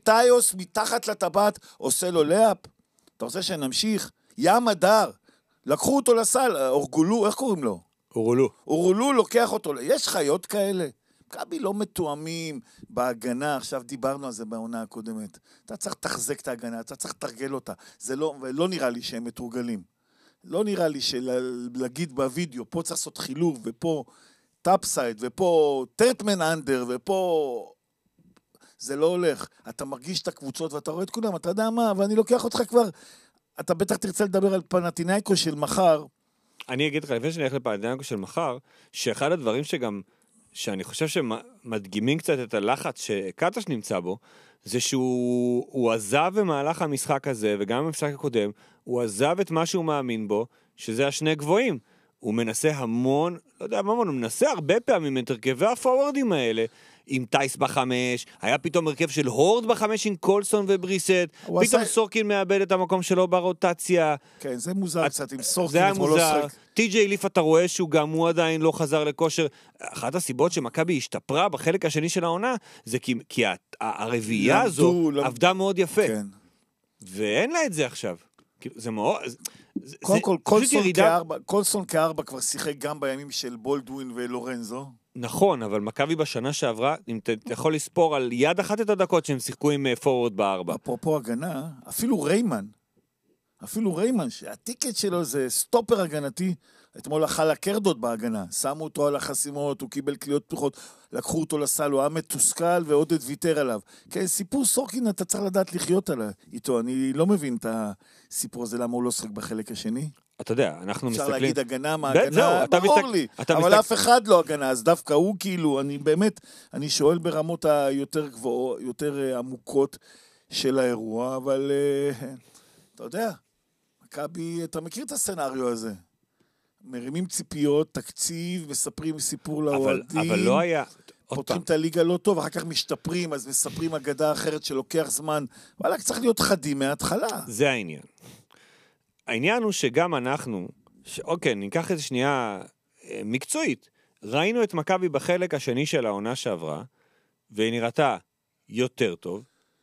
טיוס מתחת לטבעת, עושה לו לאפ. אתה רוצה שנמשיך? ים הדר, לקחו אותו לסל, אורגולו, איך קוראים לו? אורולו לוקח אותו, יש חיות כאלה? מכבי לא מתואמים בהגנה, עכשיו דיברנו על זה בעונה הקודמת. אתה צריך לתחזק את ההגנה, אתה צריך לתרגל אותה. זה לא, ולא נראה לי שהם מתורגלים. לא נראה לי להגיד בווידאו, פה צריך לעשות חילוב, ופה טאפסייד, ופה טרטמן אנדר, ופה... זה לא הולך. אתה מרגיש את הקבוצות, ואתה רואה את כולם, אתה יודע מה, ואני לוקח אותך כבר... אתה בטח תרצה לדבר על פנתינייקוס של מחר. אני אגיד לך, לפני שאני הולך לפנתינייקוס של מחר, שאחד הדברים שגם... שאני חושב שמדגימים קצת את הלחץ שקטש נמצא בו, זה שהוא עזב במהלך המשחק הזה, וגם במשחק הקודם, הוא עזב את מה שהוא מאמין בו, שזה השני גבוהים. הוא מנסה המון, לא יודע מה, הוא מנסה הרבה פעמים את הרכבי הפורורדים האלה, עם טייס בחמש, היה פתאום הרכב של הורד בחמש עם קולסון ובריסט, פתאום סורקין מאבד את המקום שלו ברוטציה. כן, זה מוזר קצת עם סורקין. זה היה מוזר. טי.ג'יי ליף אתה רואה שהוא גם הוא עדיין לא חזר לכושר. אחת הסיבות שמכבי השתפרה בחלק השני של העונה, זה כי הרביעייה הזו עבדה מאוד יפה. ואין לה את זה עכשיו. זה מאוד... קודם כל, קולסון כארבע כבר שיחק גם בימים של בולדווין ולורנזו. נכון, אבל מכבי בשנה שעברה, אם אתה יכול לספור על יד אחת את הדקות שהם שיחקו עם פורוורד בארבע. אפרופו הגנה, אפילו ריימן, שהטיקט שלו זה סטופר הגנתי, אתמול אכל הקרדות בהגנה, שמו אותו על החסימות, הוא קיבל קליות פתוחות, לקחו אותו לסל, הוא היה מתוסכל ועודד ויתר עליו. כן, סיפור סורקין אתה צריך לדעת לחיות איתו, אני לא מבין את הסיפור הזה, למה הוא לא שחק בחלק השני. אתה יודע, אנחנו מסתכלים... אפשר להגיד הגנה מה הגנה, ברור לי, אבל אף אחד לא הגנה, אז דווקא הוא כאילו, אני שואל ברמות היותר גבוהות, יותר עמוקות של האירוע, אבל אתה יודע, מכבי, אתה מכיר את הסצנריו הזה? מרימים ציפיות, תקציב, מספרים סיפור לאוהדים. אבל לא היה... פותחים את הליגה לא טוב, אחר כך משתפרים, אז מספרים אגדה אחרת שלוקח זמן. וואלה, צריך להיות חדים מההתחלה. זה העניין. העניין הוא שגם אנחנו, אוקיי, ניקח את זה שנייה מקצועית. ראינו את מכבי בחלק השני של העונה שעברה, והיא נראתה יותר טוב.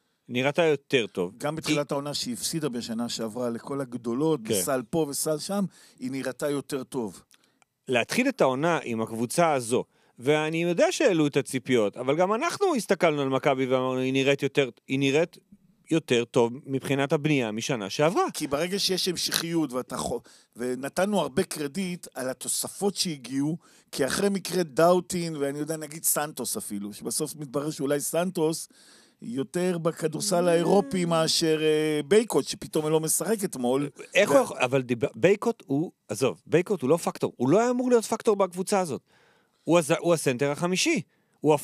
גם בתחילת העונה שהיא הפסידה בשנה שעברה לכל הגדולות, בסל פה וסל שם, היא נראתה יותר טוב. להתחיל את העונה עם הקבוצה הזו, ואני יודע שהעלו את הציפיות, אבל גם אנחנו הסתכלנו על מכבי ואמרנו, היא נראית יותר טוב מבחינת הבנייה משנה שעברה. כי ברגע שיש המשכיות, ונתנו הרבה קרדיט על התוספות שהגיעו, כי אחרי מקרה דאוטין, ואני יודע, נגיד סנטוס אפילו, שבסוף מתברר שאולי סנטוס יותר בכדורסל האירופי מאשר בייקוט, שפתאום לא משחק אתמול. אבל בייקוט הוא, עזוב, בייקוט הוא לא פקטור, הוא לא היה אמור להיות פקטור בקבוצה הזאת. הוא הסנטר החמישי. הוא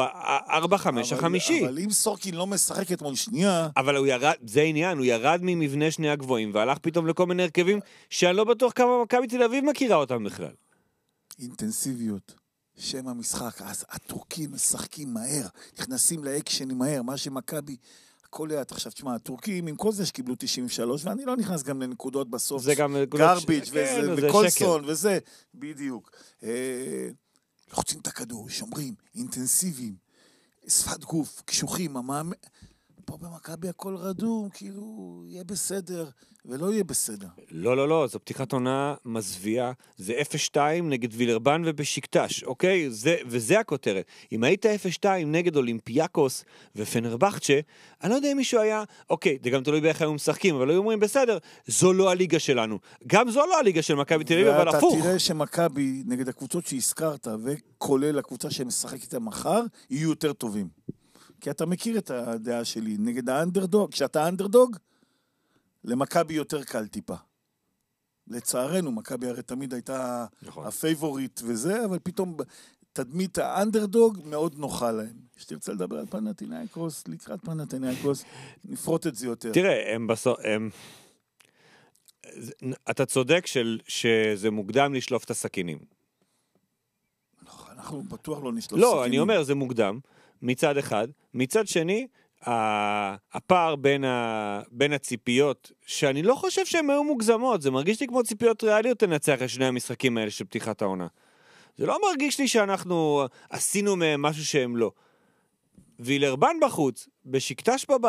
4-5 החמישי. אבל אם סורקין לא משחק אתמול שנייה... אבל הוא ירד, זה עניין, הוא ירד ממבנה שני הגבוהים, והלך פתאום לכל מיני הרכבים, שאני לא בטוח כמה מכבי תל אביב מכירה אותם בכלל. אינטנסיביות. שם המשחק, אז הטורקים משחקים מהר, נכנסים לאקשני מהר, מה שמכבי, הכל ליד, עכשיו תשמע, הטורקים עם כל זה שקיבלו 93, ואני לא נכנס גם לנקודות בסוף, זה גם גרביץ' וקולסון וזה, בדיוק. לוחצים את הכדור, שומרים, אינטנסיביים, שפת גוף, קשוחים, פה במכבי הכל רדום, כאילו יהיה בסדר, ולא יהיה בסדר. לא, זו פתיחת עונה מזוויעה, זה 0-2 נגד וילרבן ובשיקטש, אוקיי? וזה הכותרת. אם היית 0-2 נגד אולימפיאקוס ופנרבחצ'ה, אני לא יודע אם מישהו היה, אוקיי, זה גם תלוי באיך היו משחקים, אבל היו אומרים, בסדר, זו לא הליגה שלנו. גם זו לא הליגה של מכבי תל אביב, אבל הפוך. ואתה תראה שמכבי, נגד הקבוצות שהזכרת, וכולל הקבוצה שמשחק איתה מחר, יהיו יותר טובים. כי אתה מכיר את הדעה שלי, נגד האנדרדוג, כשאתה אנדרדוג, למכבי יותר קל טיפה. לצערנו, מכבי הרי תמיד הייתה הפייבוריט וזה, אבל פתאום תדמית האנדרדוג מאוד נוחה להם. שתרצה לדבר על פנתינייקוס, לקראת פנתינייקוס, נפרוט את זה יותר. תראה, אתה צודק שזה מוקדם לשלוף את הסכינים. אנחנו בטוח לא נשלוף סכינים. לא, אני אומר, זה מוקדם. מצד אחד, מצד שני, הפער בין הציפיות, שאני לא חושב שהן היו מוגזמות, זה מרגיש לי כמו ציפיות ריאליות לנצח את שני המשחקים האלה של פתיחת העונה. זה לא מרגיש לי שאנחנו עשינו מהם משהו שהם לא. וילרבן בחוץ, בשקטש בבית,